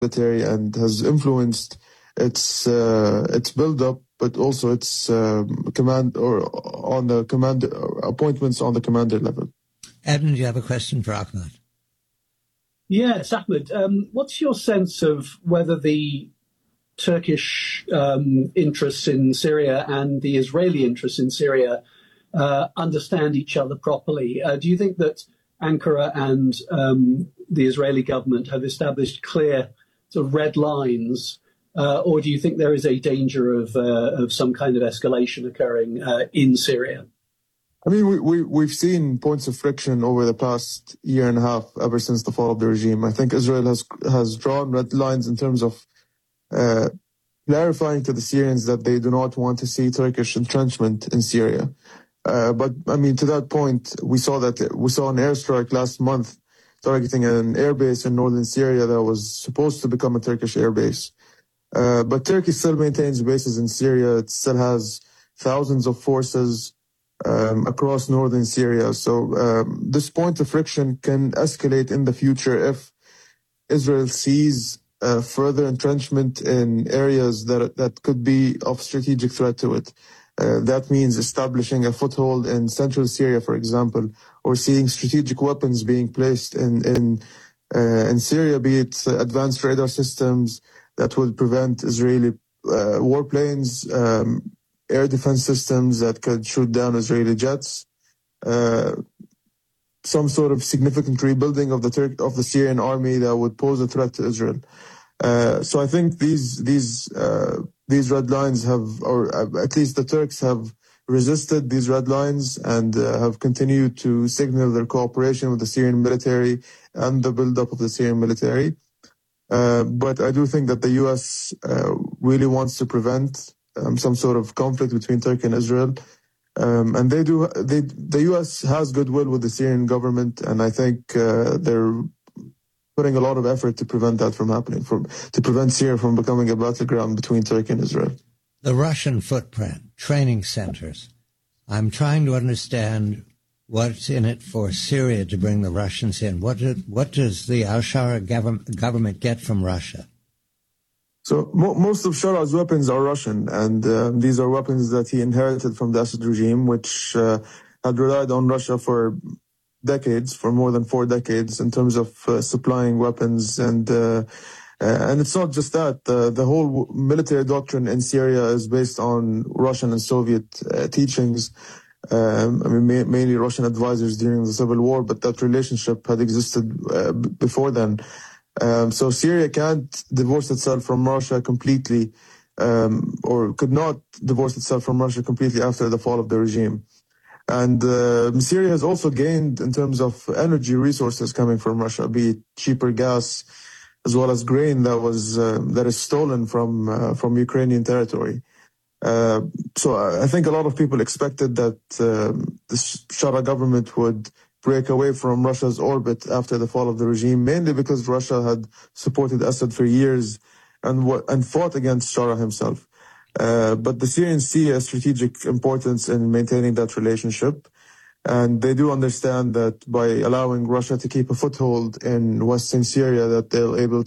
military and has influenced its build-up, but also its command or on the command appointments on the commander level. Edmund, you have a question for Ahmed? Yes, Ahmed. What's your sense of whether the Turkish interests in Syria and the Israeli interests in Syria understand each other properly? Do you think that Ankara and the Israeli government have established clear sort of red lines, or do you think there is a danger of some kind of escalation occurring in Syria? I mean, we've seen points of friction over the past year and a half, ever since the fall of the regime. I think Israel has drawn red lines in terms of clarifying to the Syrians that they do not want to see Turkish entrenchment in Syria. But I mean, to that point, we saw an airstrike last month targeting an airbase in northern Syria that was supposed to become a Turkish airbase. But Turkey still maintains bases in Syria. It still has thousands of forces across northern Syria. So this point of friction can escalate in the future if Israel sees further entrenchment in areas that could be of strategic threat to it. That means establishing a foothold in central Syria, for example, or seeing strategic weapons being placed in Syria, be it advanced radar systems that would prevent Israeli warplanes, air defense systems that could shoot down Israeli jets, some sort of significant rebuilding of the Syrian army that would pose a threat to Israel. So I think these red lines or at least the Turks have resisted these red lines and have continued to signal their cooperation with the Syrian military and the build-up of the Syrian military. But I do think that the U.S. Really wants to prevent some sort of conflict between Turkey and Israel. And the U.S. has goodwill with the Syrian government, and I think they're putting a lot of effort to prevent that from happening, to prevent Syria from becoming a battleground between Turkey and Israel. The Russian footprint, training centers. I'm trying to understand what's in it for Syria to bring the Russians in. What does the al-Shara government get from Russia? So most of Shara's weapons are Russian, and these are weapons that he inherited from the Assad regime, which had relied on Russia for decades, for more than 4 decades, in terms of supplying weapons. And it's not just that. The whole military doctrine in Syria is based on Russian and Soviet teachings. I mean, mainly Russian advisors during the civil war, but that relationship had existed before then. So Syria can't divorce itself from Russia completely, or could not divorce itself from Russia completely after the fall of the regime. And Syria has also gained in terms of energy resources coming from Russia, be it cheaper gas as well as grain that is stolen from Ukrainian territory. So I think a lot of people expected that the Shara government would break away from Russia's orbit after the fall of the regime, mainly because Russia had supported Assad for years and fought against Shara himself. But the Syrians see a strategic importance in maintaining that relationship, and they do understand that by allowing Russia to keep a foothold in western Syria, that they're able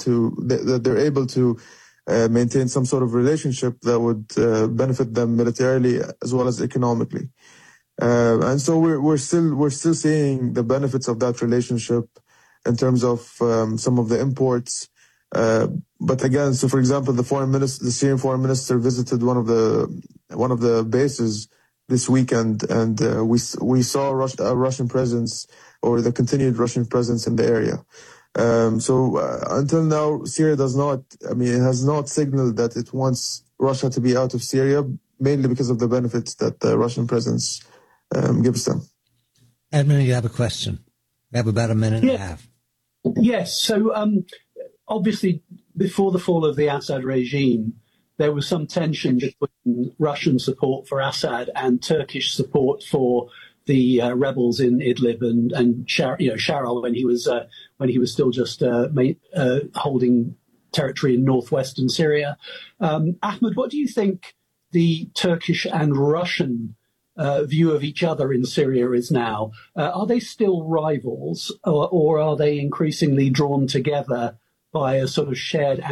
to maintain some sort of relationship that would benefit them militarily as well as economically. And so we're still seeing the benefits of that relationship in terms of some of the imports. But again, so for example, the Syrian foreign minister visited one of the bases this weekend, and we saw a Russian presence, or the continued Russian presence in the area. So until now, Syria it has not signaled that it wants Russia to be out of Syria, mainly because of the benefits that the Russian presence gives them. Edmund, you have a question. We have about a minute and a half. Yes. So obviously, before the fall of the Assad regime, there was some tension between Russian support for Assad and Turkish support for the rebels in Idlib and Shara when he was still just holding territory in northwestern Syria. Ahmed, what do you think the Turkish and Russian view of each other in Syria is now? Are they still rivals, or are they increasingly drawn together by a sort of shared